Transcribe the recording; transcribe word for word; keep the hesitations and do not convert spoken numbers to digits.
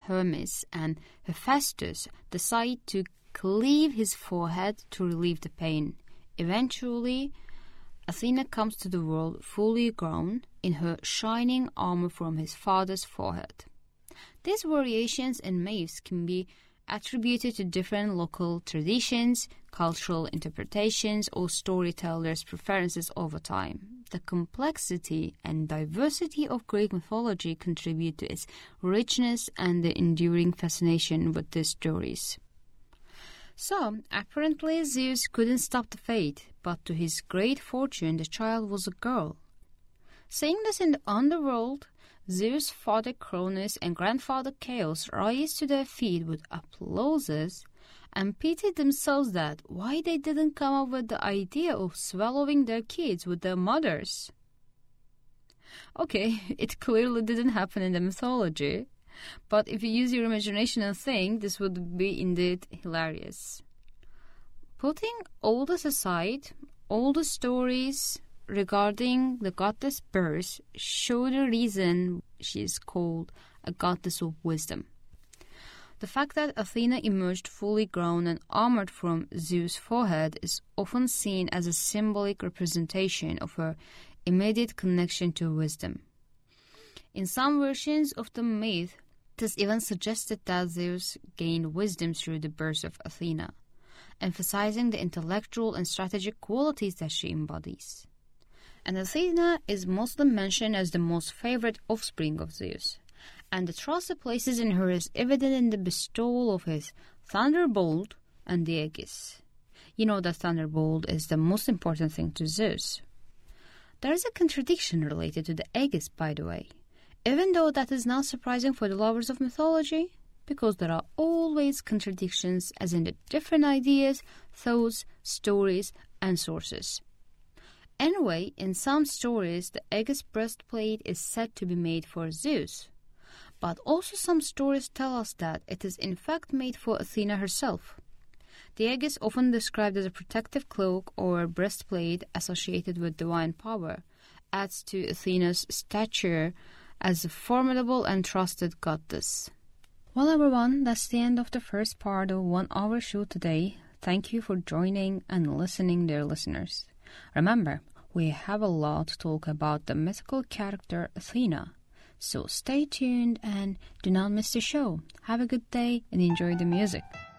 Hermes and Hephaestus decide to cleave his forehead to relieve the pain. Eventually, Athena comes to the world fully grown in her shining armor from his father's forehead. These variations in myths can be attributed to different local traditions, cultural interpretations, or storytellers' preferences over time. The complexity and diversity of Greek mythology contribute to its richness and the enduring fascination with these stories. So, apparently Zeus couldn't stop the fate, but to his great fortune the child was a girl. Seeing this in the underworld, Zeus' father Cronus and grandfather Chaos rise to their feet with applauses and pitied themselves that why they didn't come up with the idea of swallowing their kids with their mothers. Okay, it clearly didn't happen in the mythology, but if you use your imagination and think, this would be indeed hilarious. Putting all this aside, all the stories regarding the goddess birth show the reason she is called a goddess of wisdom. The fact that Athena emerged fully grown and armored from Zeus' forehead is often seen as a symbolic representation of her immediate connection to wisdom. In some versions of the myth, it is even suggested that Zeus gained wisdom through the birth of Athena, emphasizing the intellectual and strategic qualities that she embodies. And Athena is mostly mentioned as the most favorite offspring of Zeus, and the trust he places in her is evident in the bestowal of his thunderbolt and the Aegis. You know that thunderbolt is the most important thing to Zeus. There is a contradiction related to the Aegis, by the way, even though that is not surprising for the lovers of mythology, because there are always contradictions as in the different ideas, thoughts, stories, and sources. Anyway, in some stories, the Aegis breastplate is said to be made for Zeus. But also some stories tell us that it is in fact made for Athena herself. The Aegis, often described as a protective cloak or breastplate associated with divine power, adds to Athena's stature as a formidable and trusted goddess. Well, everyone, that's the end of the first part of One Hour Show today. Thank you for joining and listening, dear listeners. Remember, we have a lot to talk about the mythical character Athena. So stay tuned and do not miss the show. Have a good day and enjoy the music.